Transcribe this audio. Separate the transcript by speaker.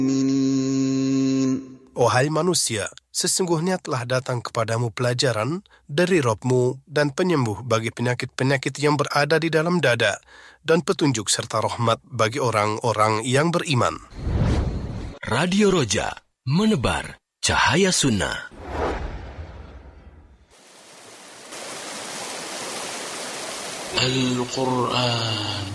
Speaker 1: Wahai manusia, sesungguhnya telah datang kepadamu pelajaran dari Rabb-Mu dan penyembuh bagi penyakit-penyakit yang berada di dalam dada, dan petunjuk serta rahmat bagi orang-orang yang beriman.
Speaker 2: Radio Roja, menebar cahaya sunnah. Al-Quran